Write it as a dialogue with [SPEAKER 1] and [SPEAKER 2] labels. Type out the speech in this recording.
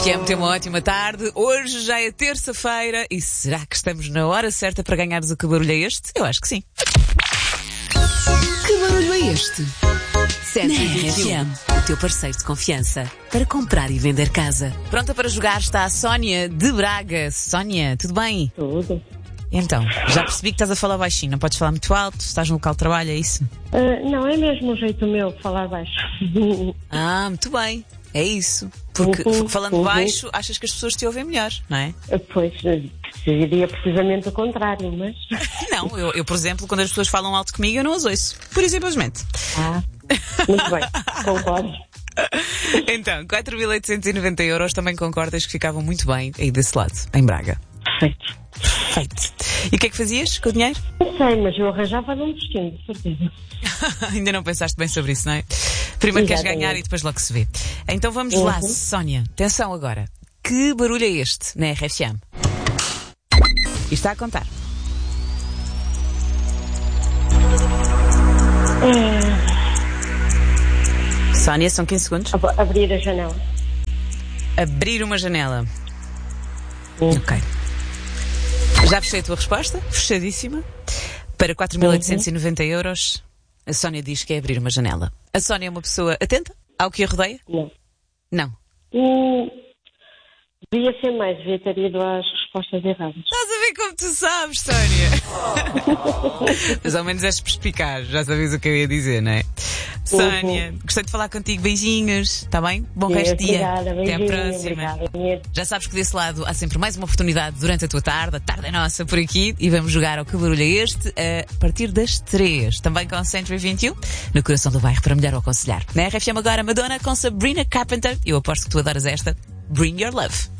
[SPEAKER 1] RFM tem uma ótima tarde. Hoje já é terça-feira e será que estamos na hora certa para ganhares o Que Barulho é Este? Eu acho que sim.
[SPEAKER 2] Que barulho é este?
[SPEAKER 1] Na
[SPEAKER 2] RFM, o teu parceiro de confiança para comprar e vender casa.
[SPEAKER 1] Pronta para jogar está a Sónia de Braga. Sónia, tudo bem?
[SPEAKER 3] Tudo.
[SPEAKER 1] Então, já percebi que estás a falar baixinho. Não podes falar muito alto, estás no local de trabalho, é isso?
[SPEAKER 3] Não, é mesmo o jeito meu de falar baixo.
[SPEAKER 1] Ah, muito bem. É isso. Porque falando baixo, achas que as pessoas te ouvem melhor, não é?
[SPEAKER 3] Pois, seria precisamente o contrário, mas...
[SPEAKER 1] Não, eu, por exemplo, quando as pessoas falam alto comigo, eu não as ouço. Pura e simplesmente.
[SPEAKER 3] Muito bem, concordo.
[SPEAKER 1] Então, 4.890 euros, também concordas que ficavam muito bem aí desse lado, em Braga?
[SPEAKER 3] Perfeito.
[SPEAKER 1] Perfeito. E o que é que fazias com o dinheiro?
[SPEAKER 3] Não sei, mas eu arranjava um destino, de certeza.
[SPEAKER 1] Ainda não pensaste bem sobre isso, não é? Primeiro queres ganhar e depois logo se vê. Então vamos lá, Sónia. Atenção agora. Que barulho é este na RFM? E está a contar. Sónia, são 15 segundos.
[SPEAKER 3] Abrir a janela.
[SPEAKER 1] Abrir uma janela. Ok. Já fechei a tua resposta, fechadíssima. Para 4.890 euros, a Sónia diz que é abrir uma janela. A Sónia é uma pessoa atenta ao que a rodeia?
[SPEAKER 3] Não.
[SPEAKER 1] Não.
[SPEAKER 3] Devia ser mais, devia ter ido às respostas erradas.
[SPEAKER 1] Estás a ver como tu sabes, Sónia? Mas ao menos és perspicaz, já sabes o que eu ia dizer, não é? Sónia, gostei de falar contigo, beijinhos, está bem? Bom resto de dia.
[SPEAKER 3] Obrigada,
[SPEAKER 1] até à próxima.
[SPEAKER 3] Obrigada.
[SPEAKER 1] Já sabes que desse lado há sempre mais uma oportunidade durante a tua tarde, a tarde é nossa por aqui, e vamos jogar ao Que Barulho é Este a partir das 3, também com Century 21, no coração do bairro, para melhor o aconselhar. Na RFM agora, Madonna com Sabrina Carpenter, eu aposto que tu adoras esta, Bring Your Love.